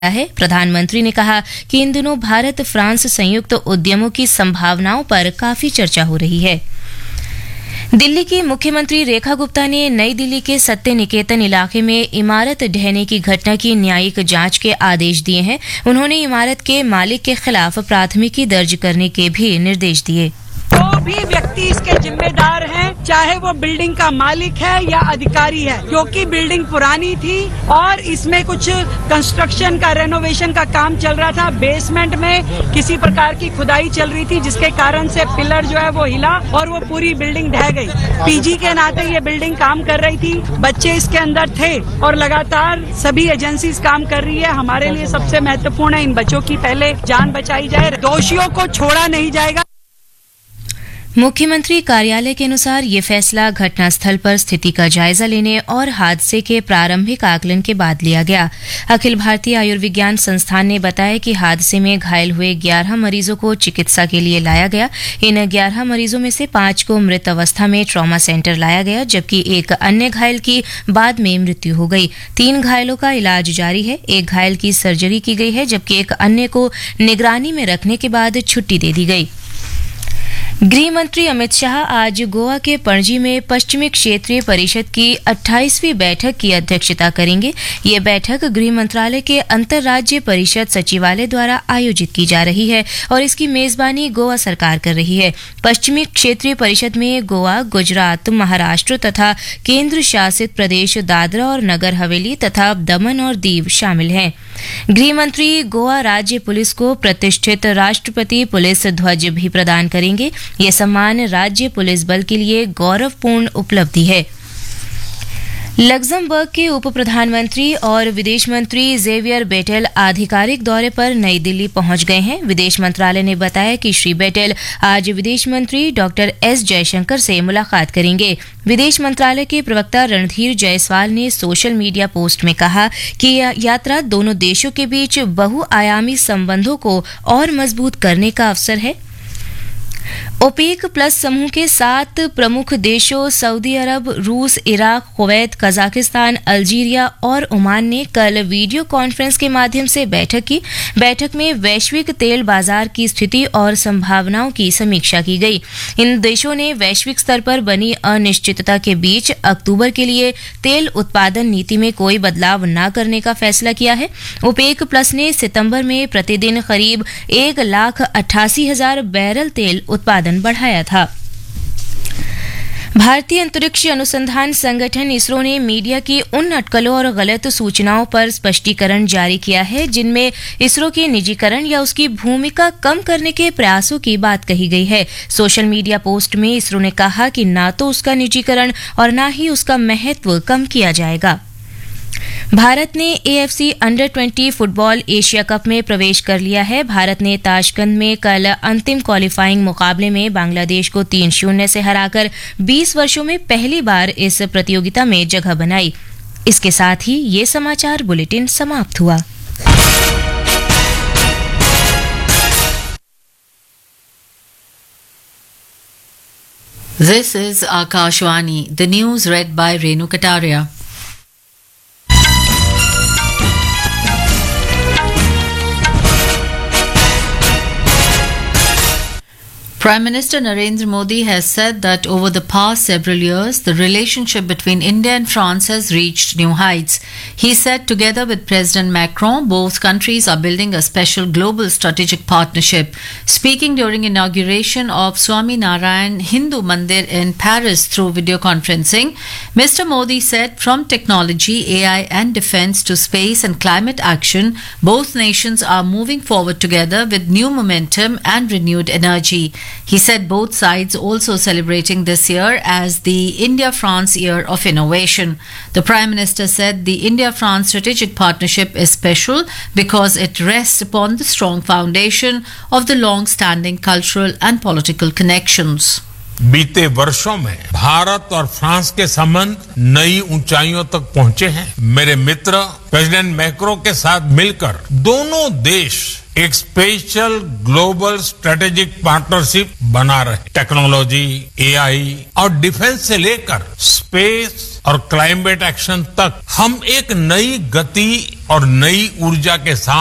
है। प्रधानमंत्री ने कहा कि इन दिनों भारत फ्रांस संयुक्त उद्यमों की संभावनाओं पर काफी चर्चा हो रही है। दिल्ली की मुख्यमंत्री रेखा गुप्ता ने नई दिल्ली के सत्य निकेतन इलाके में इमारत ढहने की घटना की न्यायिक जांच के आदेश दिए हैं। उन्होंने इमारत के मालिक के खिलाफ प्राथमिकी दर्ज करने के भी निर्देश दिए। जो भी व्यक्ति इसके जिम्मेदार हैं, चाहे वो बिल्डिंग का मालिक है या अधिकारी है, क्योंकि बिल्डिंग पुरानी थी और इसमें कुछ कंस्ट्रक्शन का रेनोवेशन का काम चल रहा था। बेसमेंट में किसी प्रकार की खुदाई चल रही थी, जिसके कारण से पिलर जो है वो हिला और वो पूरी बिल्डिंग ढह गई। पीजी के नाते ये बिल्डिंग काम कर रही थी, बच्चे इसके अंदर थे और लगातार सभी एजेंसीज काम कर रही है। हमारे लिए सबसे महत्वपूर्ण है इन बच्चों की पहले जान बचाई जाए, दोषियों को छोड़ा नहीं जाएगा। मुख्यमंत्री कार्यालय के अनुसार ये फैसला घटनास्थल पर स्थिति का जायजा लेने और हादसे के प्रारंभिक आकलन के बाद लिया गया। अखिल भारतीय आयुर्विज्ञान संस्थान ने बताया कि हादसे में घायल हुए 11 मरीजों को चिकित्सा के लिए लाया गया। इन 11 मरीजों में से 5 को मृत अवस्था में ट्रॉमा सेंटर लाया गया, जबकि एक अन्य घायल की बाद में मृत्यु हो गई। 3 घायलों का इलाज जारी है। एक घायल की सर्जरी की गई है, जबकि एक अन्य को निगरानी में रखने के बाद छुट्टी दे दी गई। गृह मंत्री अमित शाह आज गोवा के पणजी में पश्चिमी क्षेत्रीय परिषद की 28वीं बैठक की अध्यक्षता करेंगे। ये बैठक गृह मंत्रालय के अंतर्राज्य परिषद सचिवालय द्वारा आयोजित की जा रही है और इसकी मेजबानी गोवा सरकार कर रही है। पश्चिमी क्षेत्रीय परिषद में गोवा, गुजरात, महाराष्ट्र तथा केंद्र शासित प्रदेश दादरा और नगर हवेली तथा दमन और दीव शामिल हैं। गृह मंत्री गोवा राज्य पुलिस को प्रतिष्ठित राष्ट्रपति पुलिस ध्वज भी प्रदान करेंगे। ये सम्मान राज्य पुलिस बल के लिए गौरवपूर्ण उपलब्धि है। लग्जमबर्ग के उप प्रधानमंत्री और विदेश मंत्री जेवियर बेटेल आधिकारिक दौरे पर नई दिल्ली पहुंच गए हैं। विदेश मंत्रालय ने बताया कि श्री बेटेल आज विदेश मंत्री डॉक्टर एस जयशंकर से मुलाकात करेंगे। विदेश मंत्रालय के प्रवक्ता रणधीर जायसवाल ने सोशल मीडिया पोस्ट में कहा कि यह यात्रा दोनों देशों के बीच बहुआयामी संबंधों को और मजबूत करने का अवसर है। ओपेक प्लस समूह के 7 प्रमुख देशों सऊदी अरब, रूस, इराक, कुवैत, कजाकिस्तान, अल्जीरिया और ओमान ने कल वीडियो कॉन्फ्रेंस के माध्यम से बैठक की। बैठक में वैश्विक तेल बाजार की स्थिति और संभावनाओं की समीक्षा की गई। इन देशों ने वैश्विक स्तर पर बनी अनिश्चितता के बीच अक्टूबर के लिए तेल उत्पादन नीति में कोई बदलाव न करने का फैसला किया है। ओपेक प्लस ने सितंबर में प्रतिदिन करीब 1,88,000 बैरल तेल उत्पादन बढ़ाया था। भारतीय अंतरिक्ष अनुसंधान संगठन इसरो ने मीडिया की उन अटकलों और गलत सूचनाओं पर स्पष्टीकरण जारी किया है जिनमें इसरो के निजीकरण या उसकी भूमिका कम करने के प्रयासों की बात कही गई है। सोशल मीडिया पोस्ट में इसरो ने कहा कि न तो उसका निजीकरण और न ही उसका महत्व कम किया जाएगा। भारत ने AFC under 20 football Asia cup में प्रवेश कर लिया है। भारत ने ताशकंद में कल अंतिम क्वालिफाइंग मुकाबले में बांग्लादेश को 3-0 से हराकर 20 वर्षों में पहली बार इस प्रतियोगिता में जगह बनाई। इसके साथ ही ये समाचार बुलेटिन समाप्त हुआ। This is Akashwani, the news read by Renu Kataria. Prime Minister Narendra Modi has said that over the past several years, the relationship between India and France has reached new heights. He said together with President Macron, both countries are building a special global strategic partnership. Speaking during inauguration of Swami Narayan Hindu Mandir in Paris through video conferencing, Mr. Modi said from technology, AI and defense to space and climate action, both nations are moving forward together with new momentum and renewed energy. He said both sides also celebrating this year as the India-France Year of Innovation. The Prime Minister said the India-France strategic partnership is special because it rests upon the strong foundation of the long-standing cultural and political connections. बीते वर्षों में भारत और France के संबंध नई ऊंचाइयों तक पहुंचे हैं। मेरे मित्र प्रेसिडेंट मैक्रो के साथ मिलकर दोनों देश एक स्पेशल ग्लोबल स्ट्रेटेजिक पार्टनरशिप बना रहे। टेक्नोलॉजी, AI और डिफेंस से लेकर स्पेस, और क्लाइमेट एक्शन तक हम एक नई गति और नई ऊर्जा के साथ